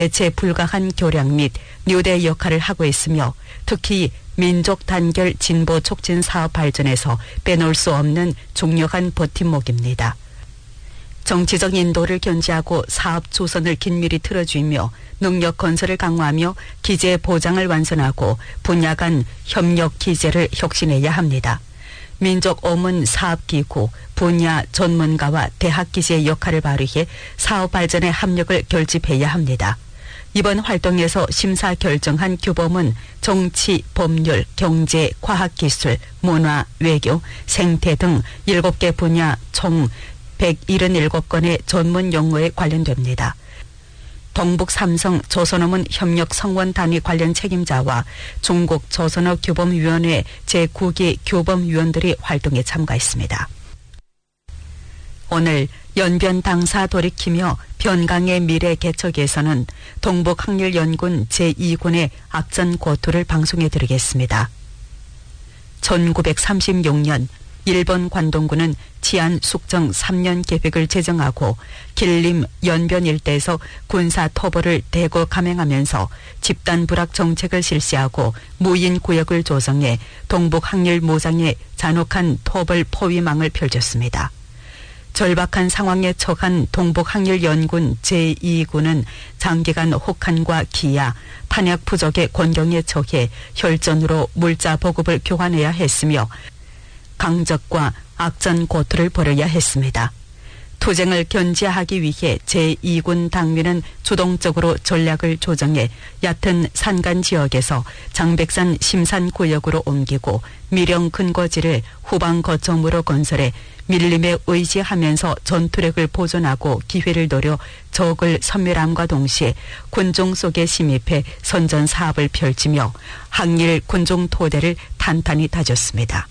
대체 불가한 교량 및 뇨대 역할을 하고 있으며 특히 민족 단결 진보 촉진 사업 발전에서 빼놓을 수 없는 중요한 버팀목입니다. 정치적 인도를 견지하고 사업 조선을 긴밀히 틀어주며 능력 건설을 강화하며 기재 보장을 완성하고 분야 간 협력 기재를 혁신해야 합니다. 민족 오문 사업기구, 분야 전문가와 대학 기재의 역할을 발휘해 사업 발전에 합력을 결집해야 합니다. 이번 활동에서 심사 결정한 규범은 정치, 법률, 경제, 과학기술, 문화, 외교, 생태 등 7개 분야 총 177건의 전문 용어에 관련됩니다. 동북 삼성 조선어문 협력 성원 단위 관련 책임자와 중국 조선어 규범위원회 제9기 규범위원들이 활동에 참가했습니다. 오늘 연변 당사 돌이키며 변강의 미래 개척에서는 동북학렬연군 제2군의 악전 고투를 방송해 드리겠습니다. 1936년 일본 관동군은 치안 숙정 3년 계획을 제정하고 길림 연변 일대에서 군사 토벌을 대거 감행하면서 집단 불악 정책을 실시하고 무인 구역을 조성해 동북 항렬 모장에 잔혹한 토벌 포위망을 펼쳤습니다. 절박한 상황에 처한 동북항렬연군 제2군은 장기간 혹한과 기야, 탄약 부족의 곤경에 처해 혈전으로 물자 보급을 교환해야 했으며 강적과 악전 고투를 벌여야 했습니다. 투쟁을 견제하기 위해 제2군 당민은 주동적으로 전략을 조정해 얕은 산간 지역에서 장백산 심산구역으로 옮기고 미령 근거지를 후방 거점으로 건설해 밀림에 의지하면서 전투력을 보존하고 기회를 노려 적을 섬멸함과 동시에 군종 속에 침입해 선전 사업을 펼치며 항일 군종 토대를 탄탄히 다졌습니다.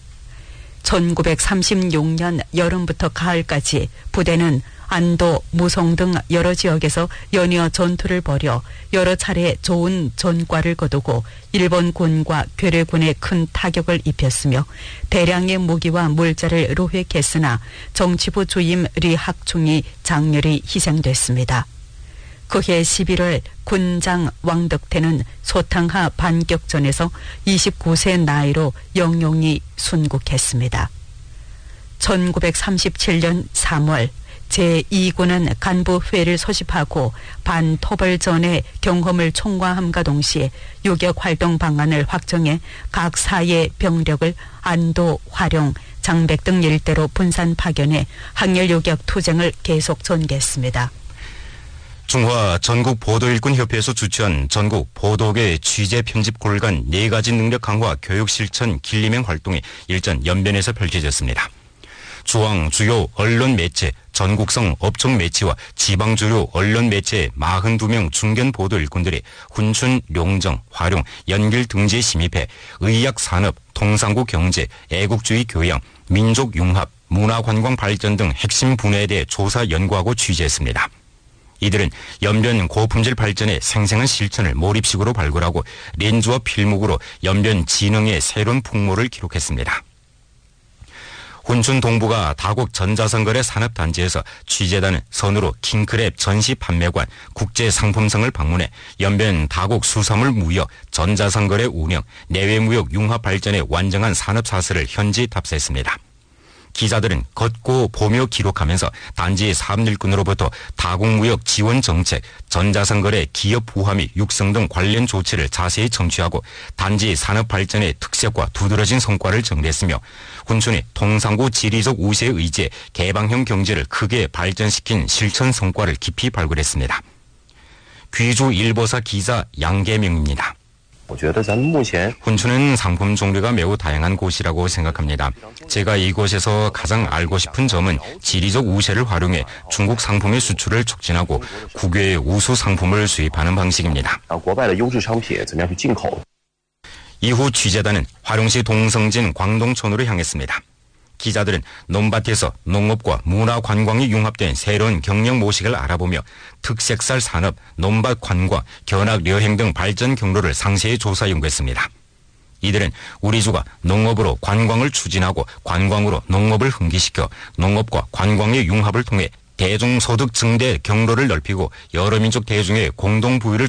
1936년 여름부터 가을까지 부대는 안도, 무송 등 여러 지역에서 연이어 전투를 벌여 여러 차례 좋은 전과를 거두고 일본군과 괴뢰군에 큰 타격을 입혔으며 대량의 무기와 물자를 로획했으나 정치부 주임 리학중이 장렬히 희생됐습니다. 그해 11월 군장 왕덕태는 소탕하 반격전에서 29세 나이로 영용히 순국했습니다. 1937년 3월 제2군은 간부회를 소집하고 반토벌전의 경험을 총괄함과 동시에 요격활동 방안을 확정해 각 사의 병력을 안도, 화룡, 장백 등 일대로 분산 파견해 항렬요격 투쟁을 계속 전개했습니다. 중화 전국보도일꾼협회에서 주최한 전국 보도계 취재 편집 골간 4가지 능력 강화 교육 실천 길림행 활동이 일전 연변에서 펼쳐졌습니다. 중앙 주요 언론 매체, 전국성 업종 매체와 지방 주요 언론 매체의 42명 중견 보도 일꾼들이 훈춘, 용정, 화룡, 연길 등지에 심입해 의학 산업, 통상구 경제, 애국주의 교양, 민족 융합, 문화관광 발전 등 핵심 분야에 대해 조사 연구하고 취재했습니다. 이들은 연변 고품질 발전의 생생한 실천을 몰입식으로 발굴하고 렌즈와 필목으로 연변 진흥의 새로운 풍모를 기록했습니다. 훈춘 동부가 다국 전자상거래 산업단지에서 취재단은 선으로 킹크랩 전시 판매관 국제상품성을 방문해 연변 다국 수산물 무역, 전자상거래 운영, 내외무역 융합 발전의 완전한 산업사슬을 현지 답사했습니다. 기자들은 걷고 보며 기록하면서 단지 사업일꾼으로부터 다국무역 지원 정책, 전자상거래 기업 부화 및 육성 등 관련 조치를 자세히 청취하고 단지 산업 발전의 특색과 두드러진 성과를 정리했으며 훈춘이 통상구 지리적 우세에 의지해 개방형 경제를 크게 발전시킨 실천 성과를 깊이 발굴했습니다. 귀주 일보사 기자 양계명입니다. 훈춘은 상품 종류가 매우 다양한 곳이라고 생각합니다. 제가 이곳에서 가장 알고 싶은 점은 지리적 우세를 활용해 중국 상품의 수출을 촉진하고 국외의 우수 상품을 수입하는 방식입니다. 이후 취재단은 화룡시 동성진 광동촌으로 향했습니다. 기자들은 논밭에서 농업과 문화관광이 융합된 새로운 경영 모식을 알아보며 특색살 산업, 논밭 관광, 견학 여행 등 발전 경로를 상세히 조사 연구했습니다. 이들은 우리주가 농업으로 관광을 추진하고 관광으로 농업을 흥기시켜 농업과 관광의 융합을 통해 대중소득 증대 경로를 넓히고 여러 민족 대중의 공동 부유를